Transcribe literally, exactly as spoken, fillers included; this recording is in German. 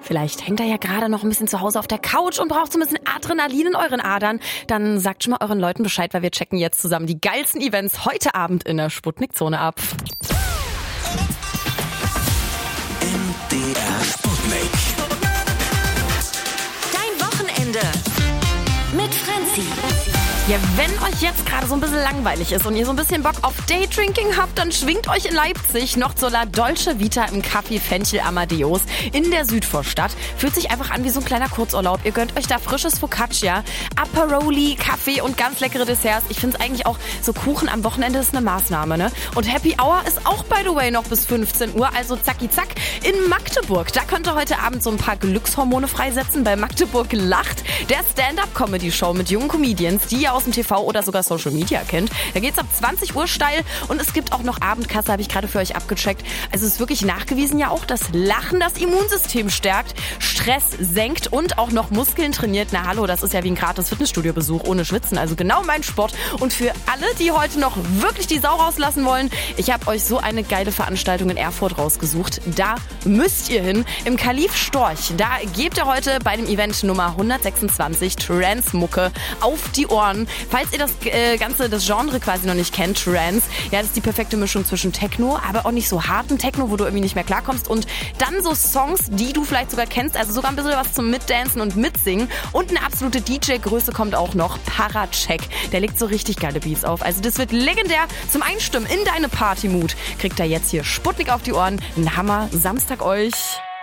Vielleicht hängt er ja gerade noch ein bisschen zu Hause auf der Couch und braucht so ein bisschen Adrenalin in euren Adern. Dann sagt schon mal euren Leuten Bescheid, weil wir checken jetzt zusammen die geilsten Events heute Abend in der Sputnik-Zone ab. M D R Sputnik. Dein Wochenende mit Franzi. Ja, wenn euch jetzt gerade so ein bisschen langweilig ist und ihr so ein bisschen Bock auf Daydrinking habt, dann schwingt euch in Leipzig noch zur La Dolce Vita im Café Fenchel Amadeus in der Südvorstadt. Fühlt sich einfach an wie so ein kleiner Kurzurlaub. Ihr gönnt euch da frisches Focaccia, Aperoli, Kaffee und ganz leckere Desserts. Ich finde es eigentlich auch, so Kuchen am Wochenende ist eine Maßnahme, ne? Und Happy Hour ist auch, by the way, noch bis fünfzehn Uhr, also zacki zack, in Magdeburg. Da könnt ihr heute Abend so ein paar Glückshormone freisetzen bei Magdeburg lacht. Der Stand-Up-Comedy-Show mit jungen Comedians, die ja aus dem T V oder sogar Social Media kennt. Da geht's ab zwanzig Uhr steil und es gibt auch noch Abendkasse, habe ich gerade für euch abgecheckt. Also es ist wirklich nachgewiesen ja auch, dass Lachen das Immunsystem stärkt, Stress senkt und auch noch Muskeln trainiert. Na hallo, das ist ja wie ein gratis Fitnessstudio-Besuch ohne Schwitzen. Also genau mein Sport. Und für alle, die heute noch wirklich die Sau rauslassen wollen, ich habe euch so eine geile Veranstaltung in Erfurt rausgesucht. Da müsst ihr hin. Im Kalif Storch. Da gebt ihr heute bei dem Event Nummer hundertsechsundzwanzig Trance-Mucke auf die Ohren. Falls ihr das äh, ganze, das Genre quasi noch nicht kennt, Trance, ja, das ist die perfekte Mischung zwischen Techno, aber auch nicht so harten Techno, wo du irgendwie nicht mehr klarkommst und dann so Songs, die du vielleicht sogar kennst, also sogar ein bisschen was zum Mitdancen und Mitsingen und eine absolute D J-Größe kommt auch noch, Paracheck. Der legt so richtig geile Beats auf. Also das wird legendär zum Einstimmen in deine Party-Mood. Kriegt er jetzt hier Sputnik auf die Ohren. Ein Hammer. Samstag euch.